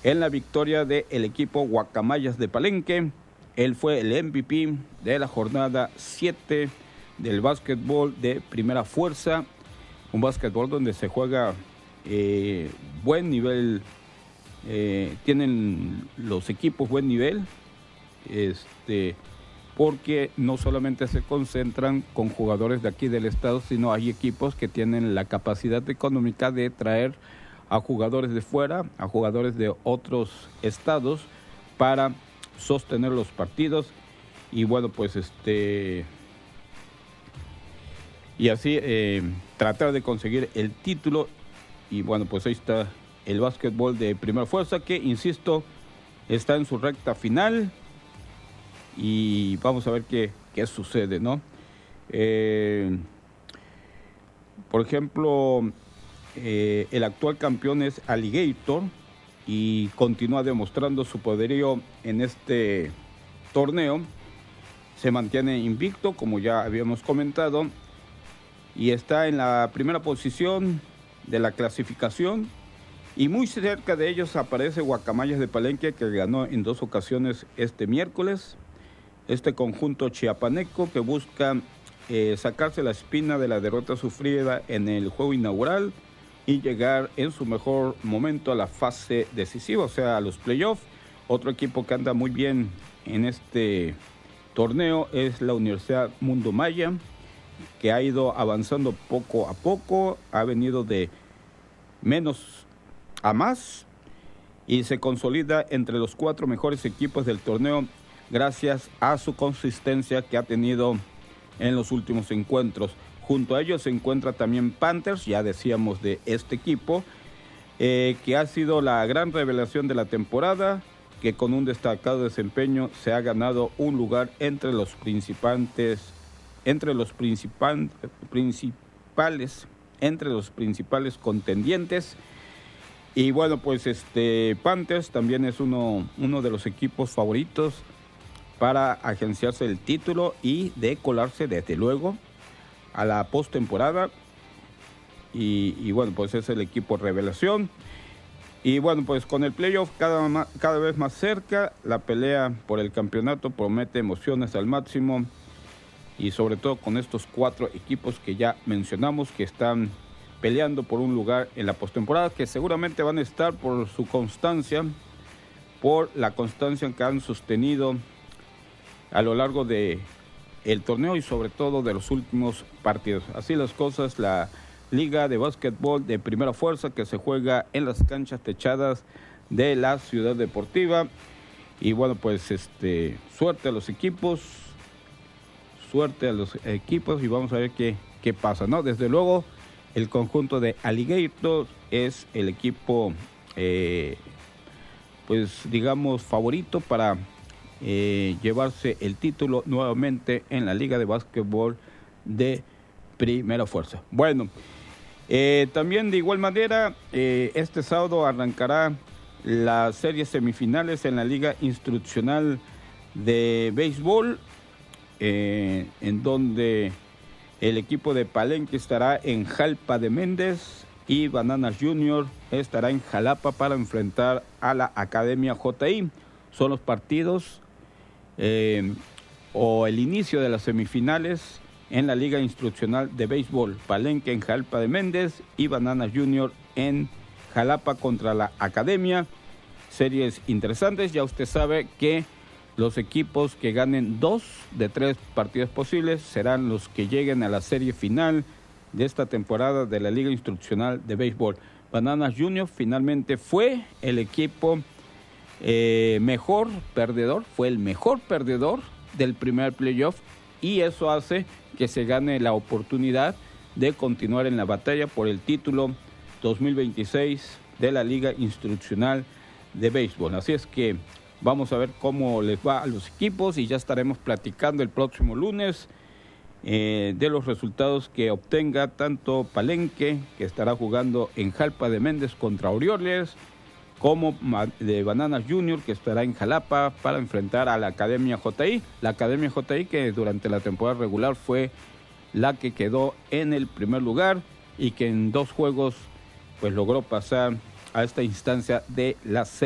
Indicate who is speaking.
Speaker 1: en la victoria del equipo Guacamayas de Palenque. Él fue el MVP de la jornada 7 del básquetbol de primera fuerza, un básquetbol donde se juega buen nivel, tienen los equipos buen nivel, porque no solamente se concentran con jugadores de aquí del estado, sino hay equipos que tienen la capacidad económica de traer a jugadores de fuera, a jugadores de otros estados para sostener los partidos y bueno, pues y así tratar de conseguir el título. Y bueno, pues ahí está el básquetbol de primera fuerza que, insisto, está en su recta final y vamos a ver qué sucede, ¿no? Por ejemplo, el actual campeón es Alligator y continúa demostrando su poderío en este torneo. Se mantiene invicto, como ya habíamos comentado, y está en la primera posición de la clasificación. Y muy cerca de ellos aparece Guacamayas de Palenque, que ganó en 2 ocasiones este miércoles. Este conjunto chiapaneco que busca sacarse la espina de la derrota sufrida en el juego inaugural y llegar en su mejor momento a la fase decisiva, o sea, a los playoffs. Otro equipo que anda muy bien en este torneo es la Universidad Mundo Maya, que ha ido avanzando poco a poco, ha venido de menos a más y se consolida entre los 4 mejores equipos del torneo gracias a su consistencia que ha tenido en los últimos encuentros. Junto a ellos se encuentra también Panthers, ya decíamos de este equipo, que ha sido la gran revelación de la temporada, que con un destacado desempeño se ha ganado un lugar entre los principales contendientes. Y bueno, pues Panthers también es uno de los equipos favoritos para agenciarse el título y de colarse desde luego a la postemporada. Y bueno, pues es el equipo revelación. Y bueno, pues con el playoff cada vez más cerca, la pelea por el campeonato promete emociones al máximo. Y sobre todo con estos 4 equipos que ya mencionamos, que están peleando por un lugar en la postemporada, que seguramente van a estar por su constancia, por la constancia que han sostenido a lo largo de el torneo y sobre todo de los últimos partidos. Así las cosas, la Liga de Básquetbol de Primera Fuerza, que se juega en las canchas techadas de la Ciudad Deportiva. Y bueno, pues suerte a los equipos, y vamos a ver qué pasa, ¿no? Desde luego, el conjunto de Alligator es el equipo, pues digamos, favorito para llevarse el título nuevamente en la Liga de Básquetbol de Primera Fuerza. Bueno, también de igual manera, este sábado arrancará las series semifinales en la Liga Instruccional de Béisbol, en donde el equipo de Palenque estará en Jalpa de Méndez y Bananas Junior estará en Jalapa para enfrentar a la Academia JI. Son los partidos o el inicio de las semifinales en la Liga Instruccional de Béisbol. Palenque en Jalpa de Méndez y Bananas Junior en Jalapa contra la Academia. Series interesantes, ya usted sabe que los equipos que ganen 2 de 3 partidos posibles serán los que lleguen a la serie final de esta temporada de la Liga Instruccional de Béisbol. Bananas Junior finalmente fue el equipo mejor perdedor, fue el mejor perdedor del primer playoff y eso hace que se gane la oportunidad de continuar en la batalla por el título 2026 de la Liga Instruccional de Béisbol. Así es que vamos a ver cómo les va a los equipos y ya estaremos platicando el próximo lunes de los resultados que obtenga tanto Palenque, que estará jugando en Jalpa de Méndez contra Orioles, como de Bananas Junior, que estará en Jalapa para enfrentar a la Academia JI. La Academia JI que durante la temporada regular fue la que quedó en el primer lugar y que en 2 juegos pues logró pasar a esta instancia de la